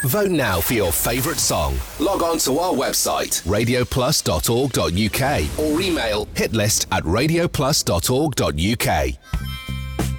Vote now for your favourite song. Log on to our website, radioplus.org.uk, or email hitlist@radioplus.org.uk.